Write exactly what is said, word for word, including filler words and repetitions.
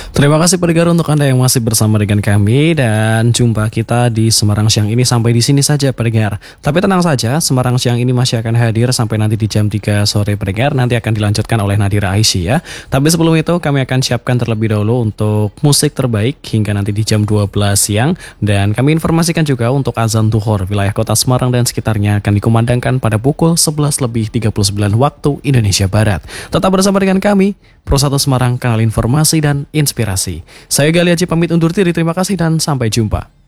Terima kasih pendengar untuk Anda yang masih bersama dengan kami dan jumpa kita di Semarang Siang ini sampai di sini saja pendengar. Tapi tenang saja, Semarang Siang ini masih akan hadir sampai nanti di jam tiga sore pendengar, nanti akan dilanjutkan oleh Nadira Aisyah ya. Tapi sebelum itu kami akan siapkan terlebih dahulu untuk musik terbaik hingga nanti di jam dua belas siang dan kami informasikan juga untuk azan Duhur wilayah Kota Semarang dan sekitarnya akan dikumandangkan pada pukul sebelas lebih tiga puluh sembilan waktu Indonesia Barat. Tetap bersama dengan kami, Pro satu Semarang, kanal informasi dan inspirasi. Saya Gali Haji pamit undur diri, terima kasih dan sampai jumpa.